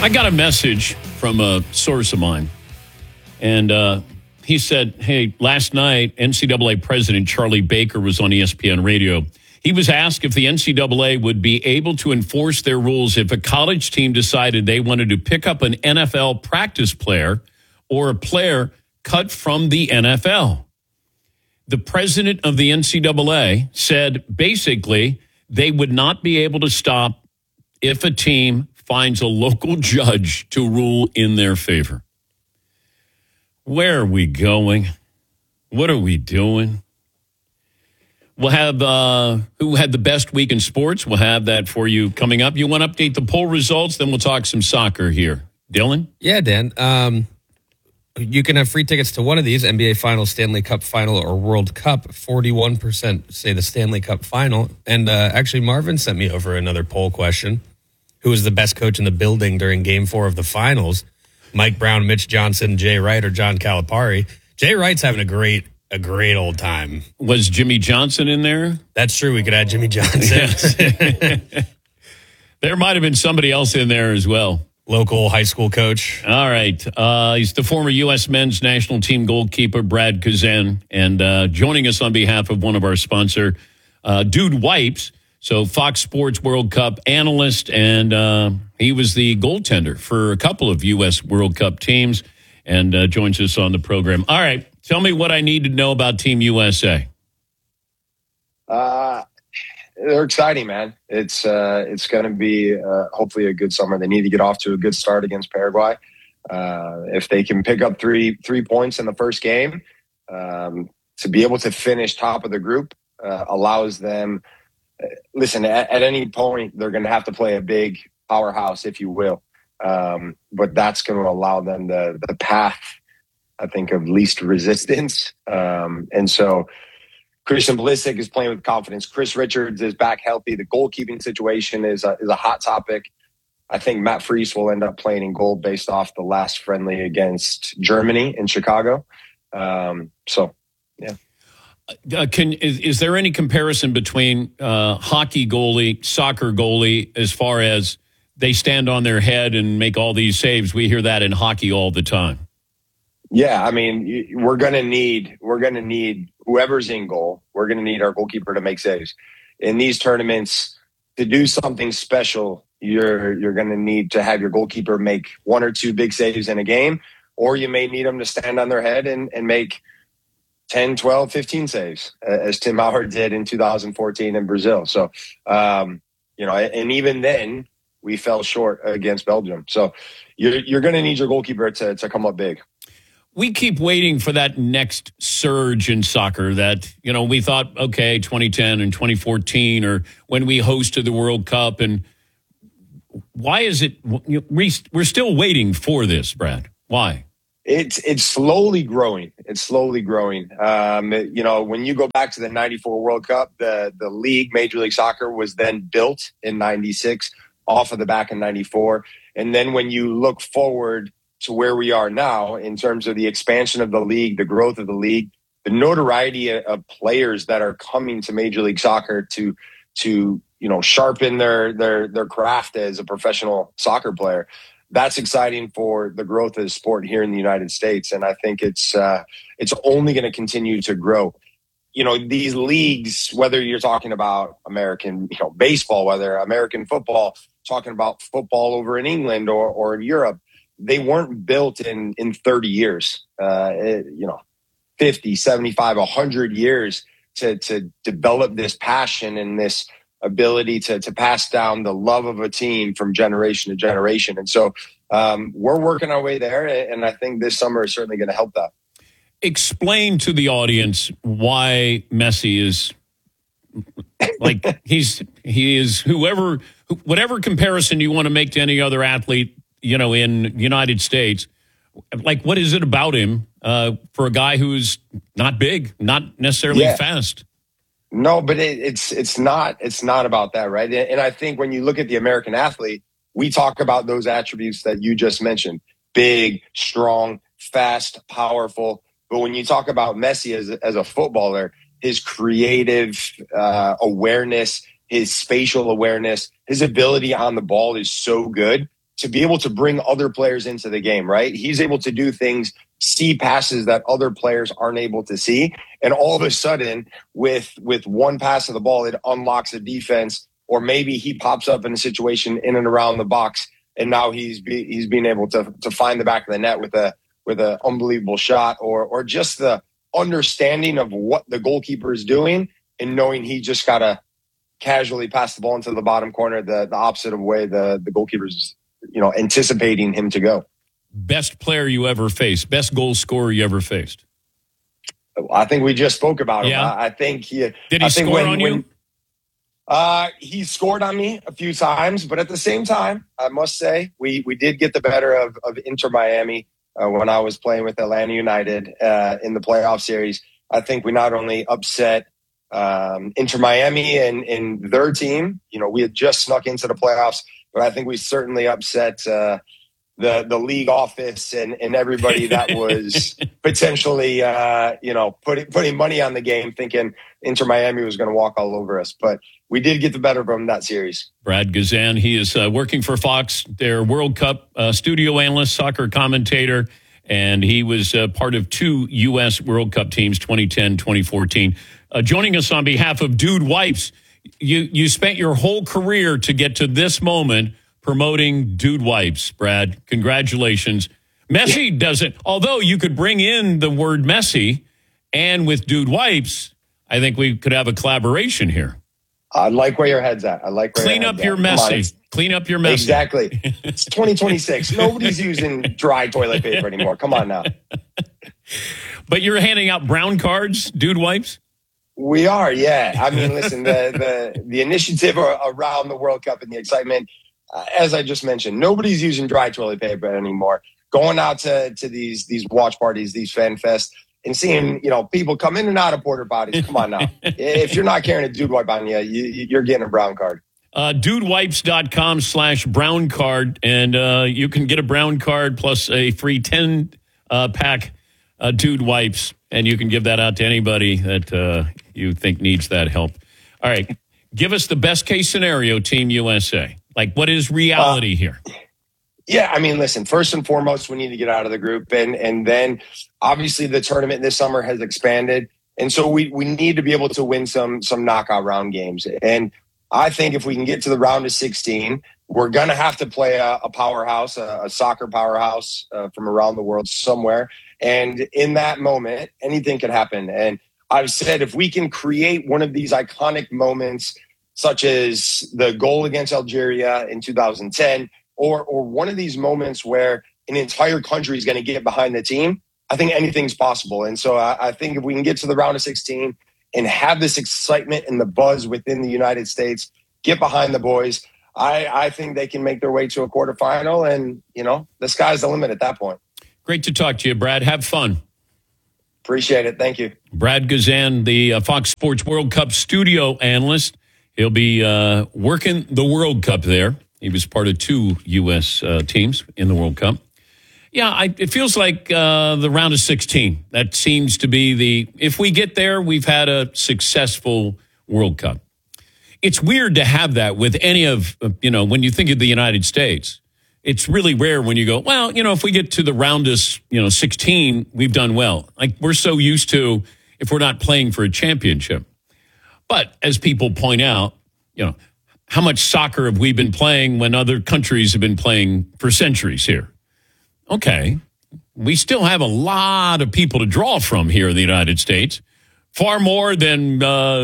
I got a message from a source of mine, and he said, hey, last night, NCAA President Charlie Baker was on ESPN Radio. He was asked if the NCAA would be able to enforce their rules if a college team decided they wanted to pick up an NFL practice player or a player cut from the NFL. The president of the NCAA said basically they would not be able to stop if a team finds a local judge to rule in their favor. Where are we going? What are we doing? We'll have who had the best week in sports. We'll have that for you coming up. You want to update the poll results? Then we'll talk some soccer here. Dylan? Yeah, Dan. You can have free tickets to one of these, NBA Finals, Stanley Cup Final, or World Cup. 41% say the Stanley Cup Final. And actually, Marvin sent me over another poll question. Who was the best coach in the building during Game 4 of the Finals? Mike Brown, Mitch Johnson, Jay Wright, or John Calipari? Jay Wright's having a great old time. Was Jimmy Johnson in there? That's true. We could add Jimmy Johnson. There might have been somebody else in there as well. Local high school coach. All right. He's the former U.S. men's national team goalkeeper, Brad Kazan. And joining us on behalf of one of our sponsor, Dude Wipes. So Fox Sports World Cup analyst, and he was the goaltender for a couple of U.S. World Cup teams, and joins us on the program. All right. Tell me what I need to know about Team USA. They're exciting, man. It's going to be hopefully a good summer. They need to get off to a good start against Paraguay. If they can pick up three points in the first game, to be able to finish top of the group allows them. Listen, at any point they're going to have to play a big powerhouse, if you will. But that's going to allow them the path, I think, of least resistance. And so Christian Pulisic is playing with confidence. Chris Richards is back healthy. The goalkeeping situation is a hot topic. I think Matt Freese will end up playing in goal based off the last friendly against Germany in Chicago. So, yeah. Is there any comparison between hockey goalie, soccer goalie, as far as they stand on their head and make all these saves? We hear that in hockey all the time. Yeah, I mean, we're gonna need whoever's in goal. We're gonna need our goalkeeper to make saves in these tournaments. To do something special, you're gonna need to have your goalkeeper make one or two big saves in a game, or you may need them to stand on their head and make 10, 12, 15 saves, as Tim Howard did in 2014 in Brazil. So, and even then we fell short against Belgium. So you're going to need your goalkeeper to come up big. We keep waiting for that next surge in soccer that, we thought, okay, 2010 and 2014, or when we hosted the World Cup. And why is it we're still waiting for this, Brad? Why? It's slowly growing. When you go back to the 94 World Cup, the league, Major League Soccer, was then built in 96 off of the back in 94. And then when you look forward to where we are now in terms of the expansion of the league, the growth of the league, the notoriety of players that are coming to Major League Soccer to sharpen their craft as a professional soccer player. That's exciting for the growth of the sport here in the United States. And I think it's only going to continue to grow. These leagues, whether you're talking about American baseball, whether American football, talking about football over in England or in Europe, they weren't built in 30 years, 50, 75, 100 years to develop this passion and this ability to pass down the love of a team from generation to generation. And so we're working our way there. And I think this summer is certainly going to help that. Explain to the audience why Messi is like he is whatever comparison you want to make to any other athlete, in United States. Like, what is it about him for a guy who's not big, not necessarily fast? No, but it's not about that, right? And I think when you look at the American athlete, we talk about those attributes that you just mentioned: big, strong, fast, powerful. But when you talk about Messi as a footballer, his creative awareness, his spatial awareness, his ability on the ball is so good to be able to bring other players into the game, right? He's able to do things, see passes that other players aren't able to see. And all of a sudden, with one pass of the ball, it unlocks a defense, or maybe he pops up in a situation in and around the box, and now he's being able to find the back of the net with an unbelievable shot, or just the understanding of what the goalkeeper is doing and knowing he just got to casually pass the ball into the bottom corner, the opposite of way the goalkeeper's anticipating him to go. Best player you ever faced, best goal scorer you ever faced? I think we just spoke about him. Yeah. I think he did he score on you? He scored on me a few times, but at the same time, I must say we did get the better of Inter Miami when I was playing with Atlanta United in the playoff series. I think we not only upset Inter Miami and their team, we had just snuck into the playoffs, but I think we certainly upset the league office and everybody that was potentially putting money on the game, thinking Inter Miami was going to walk all over us. But we did get the better of them in that series. Brad Guzan, he is working for Fox, their World Cup studio analyst, soccer commentator, and he was part of 2 U.S. World Cup teams, 2010, 2014. Joining us on behalf of Dude Wipes, you spent your whole career to get to this moment promoting Dude Wipes, Brad. Congratulations. Messi doesn't, although you could bring in the word Messi, and with Dude Wipes, I think we could have a collaboration here. I like where your head's at. I like where Clean up your Messi. Clean up your Messi. Exactly. It's 2026. Nobody's using dry toilet paper anymore. Come on now. But you're handing out brown cards, Dude Wipes? We are, yeah. I mean, listen, the initiative around the World Cup and the excitement, as I just mentioned, nobody's using dry toilet paper anymore. Going out to these watch parties, these fan fests, and seeing people come in and out of porta potties. Come on now. If you're not carrying a Dude Wipe on you, you're getting a brown card. Dudewipes.com/brown card, and you can get a brown card plus a free 10-pack Dude Wipes, and you can give that out to anybody that you think needs that help. All right. Give us the best case scenario, Team USA. Like, what is reality here? Yeah, I mean, listen, first and foremost, we need to get out of the group. And then, obviously, the tournament this summer has expanded. And so we need to be able to win some knockout round games. And I think if we can get to the round of 16, we're going to have to play a powerhouse, a soccer powerhouse from around the world somewhere. And in that moment, anything can happen. And I've said if we can create one of these iconic moments, such as the goal against Algeria in 2010, or one of these moments where an entire country is going to get behind the team, I think anything's possible. And so I think if we can get to the round of 16 and have this excitement and the buzz within the United States, get behind the boys, I think they can make their way to a quarterfinal. And, the sky's the limit at that point. Great to talk to you, Brad. Have fun. Appreciate it. Thank you. Brad Guzan, the Fox Sports World Cup studio analyst. He'll be working the World Cup there. He was part of 2 U.S. teams in the World Cup. Yeah, it feels like the round of 16. That seems to be if we get there, we've had a successful World Cup. It's weird to have that with any of, when you think of the United States. It's really rare when you go, well, if we get to the round of, 16, we've done well. Like, we're so used to if we're not playing for a championship. But as people point out, how much soccer have we been playing when other countries have been playing for centuries here? Okay. We still have a lot of people to draw from here in the United States. Far more than,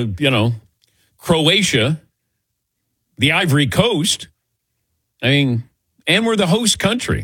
Croatia, the Ivory Coast. And we're the host country.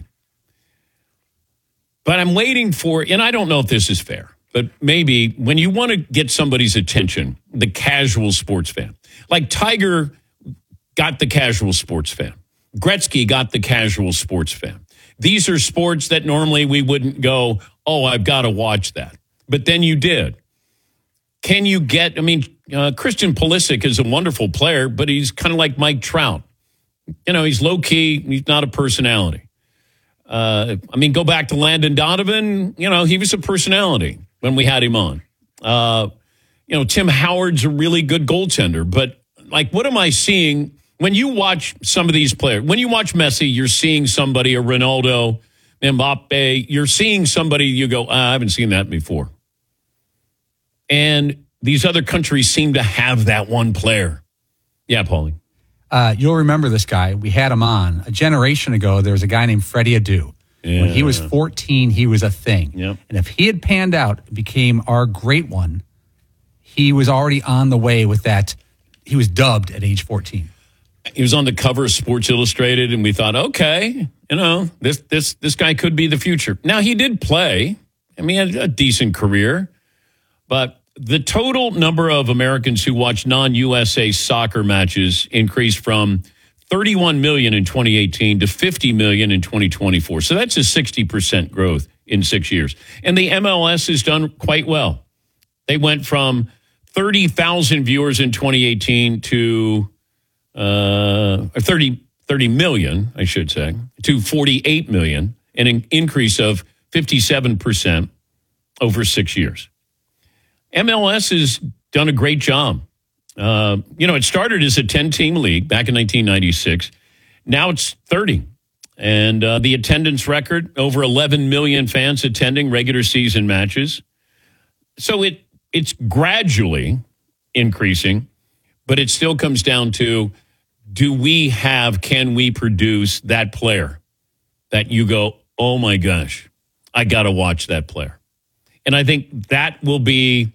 But I'm waiting for, and I don't know if this is fair, but maybe when you want to get somebody's attention, the casual sports fan, like Tiger got the casual sports fan. Gretzky got the casual sports fan. These are sports that normally we wouldn't go, oh, I've got to watch that. But then you did. Can you get, Christian Pulisic is a wonderful player, but he's kind of like Mike Trout. He's low-key. He's not a personality. Go back to Landon Donovan. He was a personality when we had him on. Tim Howard's a really good goaltender. But, what am I seeing When you watch some of these players, when you watch Messi, you're seeing somebody, a Ronaldo, Mbappe, you're seeing somebody, you go, I haven't seen that before. And these other countries seem to have that one player. Yeah, Paulie. You'll remember this guy. We had him on. A generation ago, there was a guy named Freddie Adu. Yeah. When he was 14, he was a thing. Yep. And if he had panned out and became our great one, he was already on the way with that. He was dubbed at age 14. He was on the cover of Sports Illustrated, and we thought, okay, this guy could be the future. Now, he did play. I mean, he had a decent career. But the total number of Americans who watch non-USA soccer matches increased from 31 million in 2018 to 50 million in 2024. So that's a 60% growth in 6 years. And the MLS has done quite well. They went from 30,000 viewers in 2018 to 30 million, I should say, to 48 million, an increase of 57% over 6 years. MLS has done a great job. It started as a 10-team league back in 1996. Now it's 30. And the attendance record, over 11 million fans attending regular season matches. So it's gradually increasing, but it still comes down to, can we produce that player that you go, oh my gosh, I got to watch that player. And I think that'll be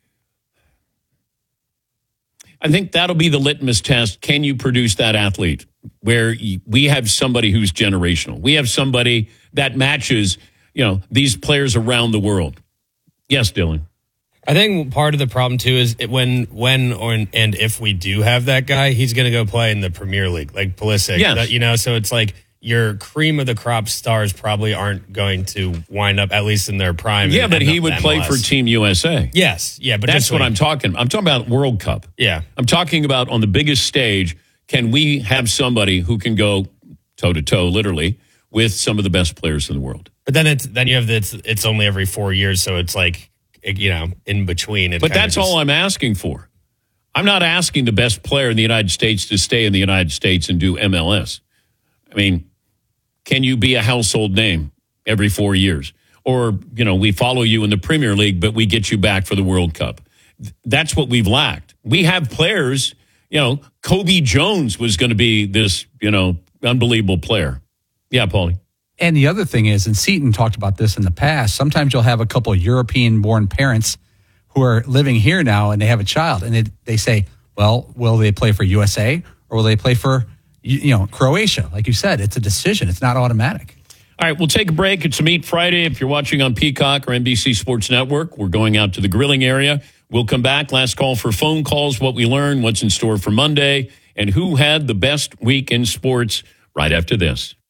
the litmus test. Can you produce that athlete where we have somebody who's generational? We have somebody that matches, these players around the world. Yes, Dylan. I think part of the problem too is when and if we do have that guy, he's going to go play in the Premier League, like Pulisic. Yes. So it's like your cream of the crop stars probably aren't going to wind up, at least in their prime. Yeah, but he would play for Team USA. Yes, yeah, but that's what I'm talking. I'm talking about World Cup. Yeah, I'm talking about on the biggest stage. Can we have somebody who can go toe to toe, literally, with some of the best players in the world? But then you have it's only every 4 years, so it's like, in between. But that's all I'm asking for. I'm not asking the best player in the United States to stay in the United States and do MLS. I mean, can you be a household name every 4 years? Or, we follow you in the Premier League, but we get you back for the World Cup. That's what we've lacked. We have players, Kobe Jones was going to be this, unbelievable player. Yeah, Paulie. And the other thing is, and Seton talked about this in the past, sometimes you'll have a couple of European-born parents who are living here now and they have a child. And they say, well, will they play for USA or will they play for, Croatia? Like you said, it's a decision. It's not automatic. All right, we'll take a break. It's a Meat Friday. If you're watching on Peacock or NBC Sports Network, we're going out to the grilling area. We'll come back. Last call for phone calls, what we learned, what's in store for Monday, and who had the best week in sports right after this.